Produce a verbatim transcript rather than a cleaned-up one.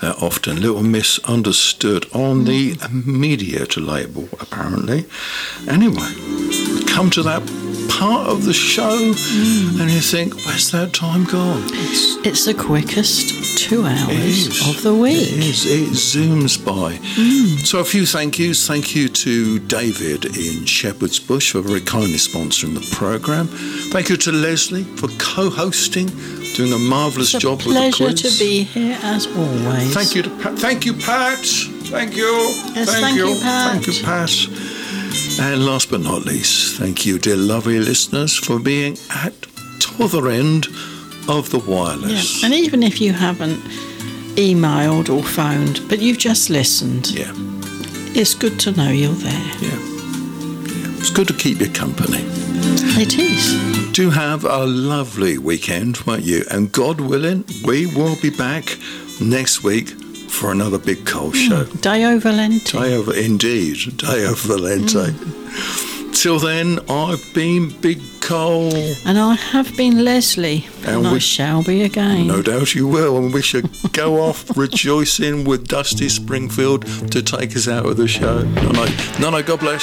They're often a little misunderstood on the immediate label, apparently. Anyway, we come to that part of the show mm. and you think, where's that time gone? It's, it's the quickest two hours of the week. It is. It zooms by. Mm. So a few thank yous. Thank you to David in Shepherd's Bush for very kindly sponsoring the programme. Thank you to Leslie for co-hosting, doing a marvellous it's a job with the quiz. Pleasure to be here as always. Thank you to Pat. Thank you, Pat. Thank you. Yes, thank, thank you. you, Pat. Thank you, Pat. And last but not least, thank you, dear lovely listeners, for being at the other end of the wireless. Yeah. And even if you haven't emailed or phoned, but you've just listened, yeah, it's good to know you're there. Yeah, yeah. It's good to keep you company. It is. Do have a lovely weekend, won't you? And God willing, we will be back next week for another Big Cole show. Mm, Deo Valente. Deo, indeed, Deo Valente. Mm. Till then, I've been Big Cole. And I have been Leslie. And, and we, I shall be again. No doubt you will. And we should go off rejoicing with Dusty Springfield to take us out of the show. No, no, no, no, God bless.